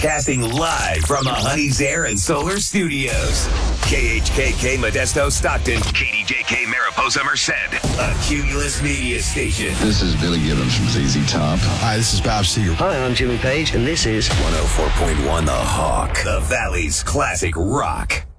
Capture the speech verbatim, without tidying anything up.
Casting live from the Honey's Air and Solar Studios. K H K K Modesto, Stockton. K D J K Mariposa, Merced. A Cumulus Media Station. This is Billy Gibbons from Z Z Top. Hi, this is Bob Seger. Hi, I'm Jimmy Page, and this is one oh four point one The Hawk. The Valley's classic rock.